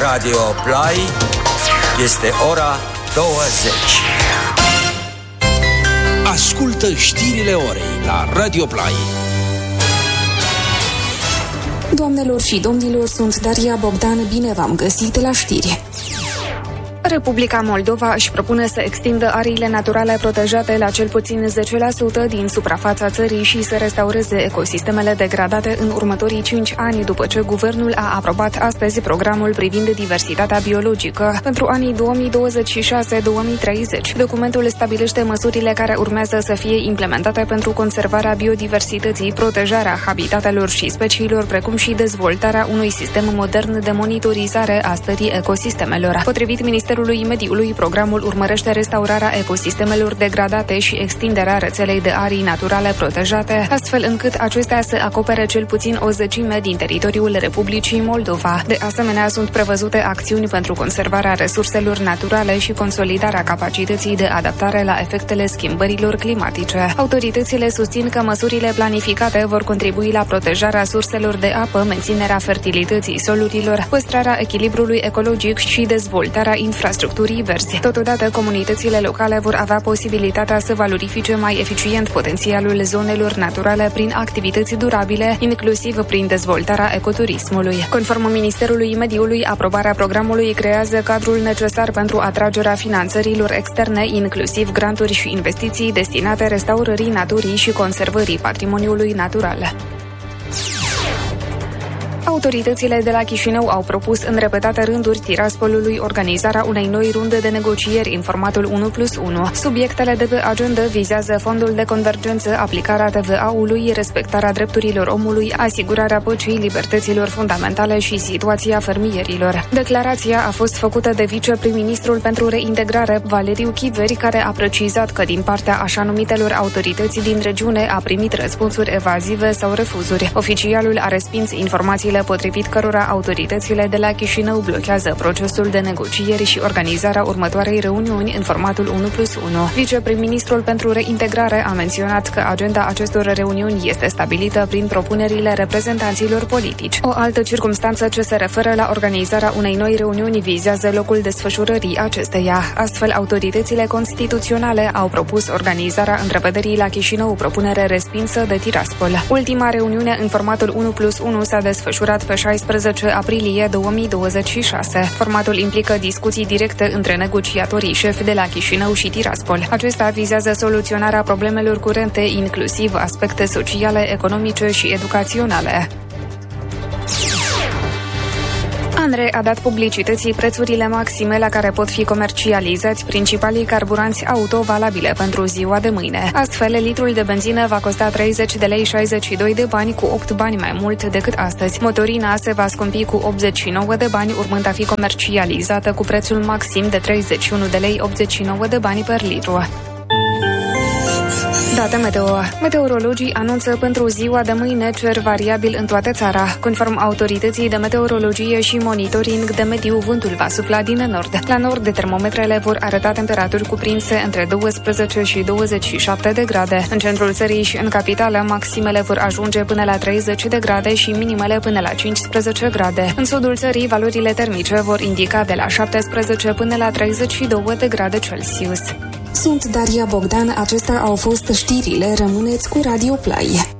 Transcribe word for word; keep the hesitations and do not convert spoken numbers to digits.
Radio Play. Este ora douăzeci. Ascultă știrile orei la Radio Play. Doamnelor și domnilor, sunt Daria Bogdan, bine v-am găsit la știri. Republica Moldova își propune să extindă ariile naturale protejate la cel puțin zece la sută din suprafața țării și să restaureze ecosistemele degradate în următorii cinci ani, după ce guvernul a aprobat astăzi programul privind diversitatea biologică pentru anii două mii douăzeci și șase - două mii treizeci. Documentul stabilește măsurile care urmează să fie implementate pentru conservarea biodiversității, protejarea habitatelor și speciilor, precum și dezvoltarea unui sistem modern de monitorizare a stării ecosistemelor. Potrivit Ministerului Mediului, programul urmărește restaurarea ecosistemelor degradate și extinderea rețelei de arii naturale protejate, astfel încât acestea să acopere cel puțin o zecime din teritoriul Republicii Moldova. De asemenea, sunt prevăzute acțiuni pentru conservarea resurselor naturale și consolidarea capacității de adaptare la efectele schimbărilor climatice. Autoritățile susțin că măsurile planificate vor contribui la protejarea surselor de apă, menținerea fertilității solurilor, păstrarea echilibrului ecologic și dezvoltarea infrastructurii verzi. Totodată, comunitățile locale vor avea posibilitatea să valorifice mai eficient potențialul zonelor naturale prin activități durabile, inclusiv prin dezvoltarea ecoturismului. Conform Ministerului Mediului, aprobarea programului creează cadrul necesar pentru atragerea finanțărilor externe, inclusiv granturi și investiții destinate restaurării naturii și conservării patrimoniului natural. Autoritățile de la Chișinău au propus în repetate rânduri Tiraspolului organizarea unei noi runde de negocieri în formatul unu plus unu. Subiectele de pe agenda vizează fondul de convergență, aplicarea T V A-ului, respectarea drepturilor omului, asigurarea păcii, libertăților fundamentale și situația fermierilor. Declarația a fost făcută de viceprim-ministrul pentru reintegrare, Valeriu Chiveri, care a precizat că din partea așa numitelor autorități din regiune a primit răspunsuri evazive sau refuzuri. Oficialul a respins informațiile potrivit cărora autoritățile de la Chișinău blochează procesul de negocieri și organizarea următoarei reuniuni în formatul unu plus unu. Viceprim-ministrul pentru reintegrare a menționat că agenda acestor reuniuni este stabilită prin propunerile reprezentanților politici. O altă circumstanță ce se referă la organizarea unei noi reuniuni vizează locul desfășurării acesteia. Astfel, autoritățile constituționale au propus organizarea întrevederii la Chișinău, propunere respinsă de Tiraspol. Ultima reuniune în formatul unu plus unu s-a desfășurat pe șaisprezece aprilie două mii douăzeci și șase. Formatul implică discuții directe între negociatorii șefi de la Chișinău și Tiraspol. Acesta vizează soluționarea problemelor curente, inclusiv aspecte sociale, economice și educaționale. ANRE a dat publicității prețurile maxime la care pot fi comercializați principalii carburanți auto valabile pentru ziua de mâine. Astfel, litrul de benzină va costa treizeci de lei șaizeci și doi de bani, cu opt bani mai mult decât astăzi. Motorina se va scumpi cu optzeci și nouă de bani, urmând a fi comercializată cu prețul maxim de treizeci și unu de lei optzeci și nouă de bani per litru. Date meteo. Meteorologii anunță pentru ziua de mâine cer variabil în toată țara. Conform autorității de meteorologie și monitoring de mediu, vântul va sufla din nord. La nord, termometrele vor arăta temperaturi cuprinse între douăsprezece și douăzeci și șapte de grade. În centrul țării și în capitală, maximele vor ajunge până la treizeci de grade și minimele până la cincisprezece grade. În sudul țării, valorile termice vor indica de la șaptesprezece până la treizeci și două de grade Celsius. Sunt Daria Bogdan, acestea au fost știrile, rămâneți cu Radio Play.